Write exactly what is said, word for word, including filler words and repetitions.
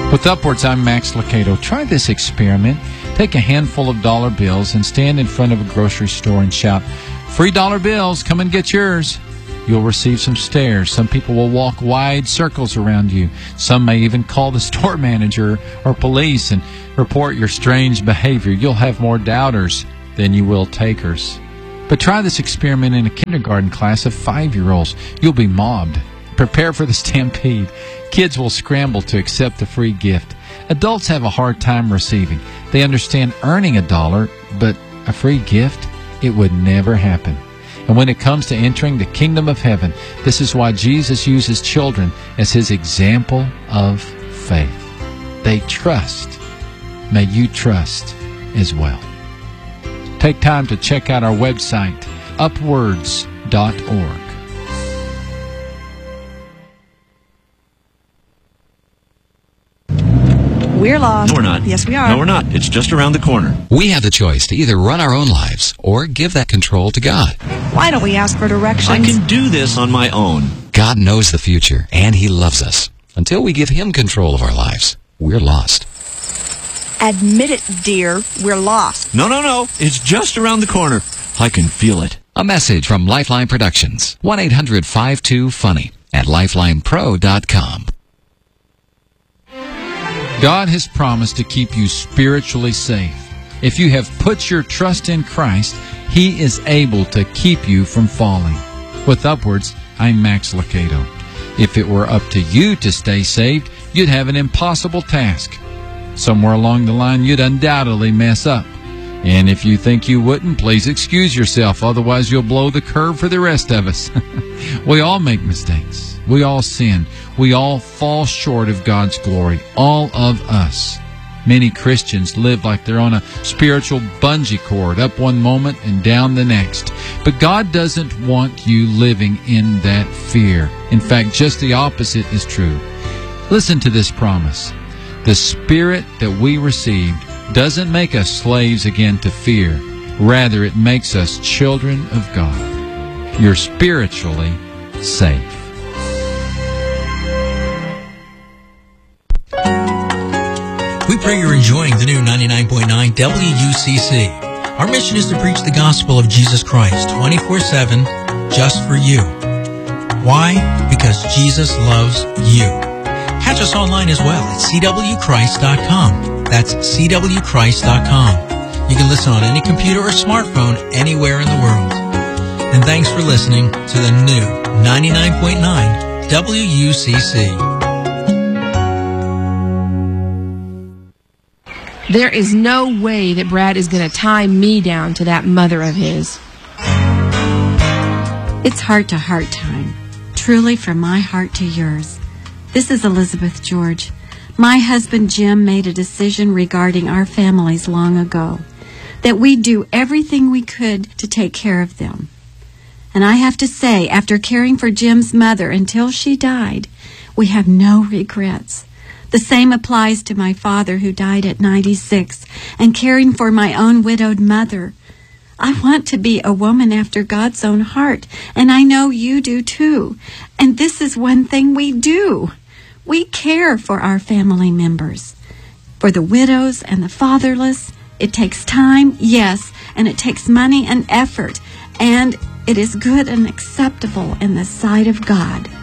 With Upwards, I'm Max Lucado. Try this experiment. Take a handful of dollar bills and stand in front of a grocery store and shout, "Free dollar bills, come and get yours." You'll receive some stares. Some people will walk wide circles around you. Some may even call the store manager or police and report your strange behavior. You'll have more doubters than you will takers. But try this experiment in a kindergarten class of five-year-olds. You'll be mobbed. Prepare for the stampede. Kids will scramble to accept the free gift. Adults have a hard time receiving. They understand earning a dollar, but a free gift, it would never happen. And when it comes to entering the kingdom of heaven, this is why Jesus uses children as his example of faith. They trust. May you trust as well. Take time to check out our website, upwards dot org. We're lost. No, we're not. Yes, we are. No, we're not. It's just around the corner. We have the choice to either run our own lives or give that control to God. Why don't we ask for directions? I can do this on my own. God knows the future, and he loves us. Until we give him control of our lives, we're lost. Admit it, dear. We're lost. No, no, no. It's just around the corner. I can feel it. A message from Lifeline Productions. one eight hundred five two funny at lifeline pro dot com. God has promised to keep you spiritually safe. If you have put your trust in Christ, he is able to keep you from falling. With Upwards, I'm Max Lucado. If it were up to you to stay saved, you'd have an impossible task. Somewhere along the line, you'd undoubtedly mess up. And if you think you wouldn't, please excuse yourself, otherwise you'll blow the curve for the rest of us. We all make mistakes. We all sin. We all fall short of God's glory. All of us. Many Christians live like they're on a spiritual bungee cord, up one moment and down the next. But God doesn't want you living in that fear. In fact, just the opposite is true. Listen to this promise. The Spirit that we received doesn't make us slaves again to fear. Rather, it makes us children of God. You're spiritually safe. We pray you're enjoying the new ninety-nine point nine W U C C. Our mission is to preach the gospel of Jesus Christ twenty-four seven just for you. Why? Because Jesus loves you. Catch us online as well at c w christ dot com. That's c w christ dot com. You can listen on any computer or smartphone anywhere in the world. And thanks for listening to the new ninety-nine point nine W U C C. There is no way that Brad is going to tie me down to that mother of his. It's heart-to-heart time. Truly from my heart to yours. This is Elizabeth George. My husband Jim made a decision regarding our families long ago, that we'd do everything we could to take care of them. And I have to say, after caring for Jim's mother until she died, we have no regrets. The same applies to my father, who died at ninety-six, and caring for my own widowed mother. I want to be a woman after God's own heart, and I know you do too. And this is one thing we do. We care for our family members. For the widows and the fatherless, it takes time, yes, and it takes money and effort, and it is good and acceptable in the sight of God.